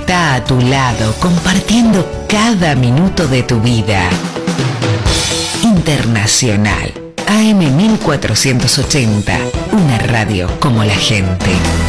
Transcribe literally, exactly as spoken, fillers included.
está a tu lado, compartiendo cada minuto de tu vida. Internacional, A M mil cuatrocientos ochenta, una radio como la gente.